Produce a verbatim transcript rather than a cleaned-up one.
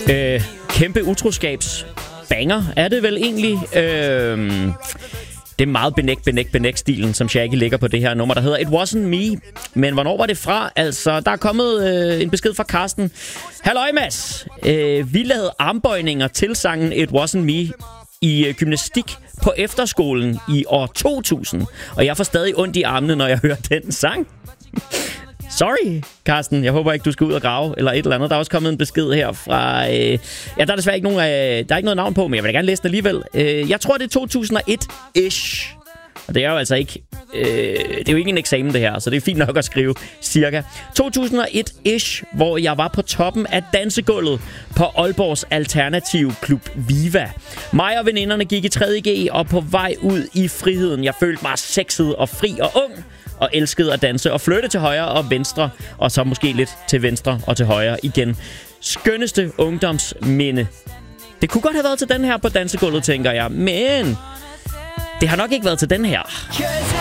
Øh, kæmpe utroskabsbanger er det vel egentlig. Øh, det er meget benægt, benægt, benægt-stilen, som Shaggy lægger på det her nummer, der hedder It Wasn't Me. Men hvornår var det fra? Altså, der er kommet øh, en besked fra Karsten. Halløj, Mads. Øh, vi lavede armbøjninger til sangen It Wasn't Me i øh, gymnastik på efterskolen i år to tusind. Og jeg får stadig ondt i armene, når jeg hører den sang. Sorry, Karsten. Jeg håber ikke, du skal ud og grave eller et eller andet. Der er også kommet en besked her fra... Øh, ja, der er desværre ikke nogen, øh, der er ikke noget navn på, men jeg vil da gerne læse det alligevel. Øh, jeg tror, det er to tusind og et-ish. Og det er jo altså ikke... Øh, det er jo ikke en eksamen, det her, så det er fint nok at skrive cirka. to tusind og et-ish, hvor jeg var på toppen af dansegulvet på Aalborgs Alternativ Klub Viva. Mig og veninderne gik i tredje G og på vej ud i friheden. Jeg følte mig sexet og fri og ung, og elskede at danse og flytte til højre og venstre, og så måske lidt til venstre og til højre igen. Skønneste ungdomsminde. Det kunne godt have været til den her på dansegulvet, tænker jeg, men det har nok ikke været til den her.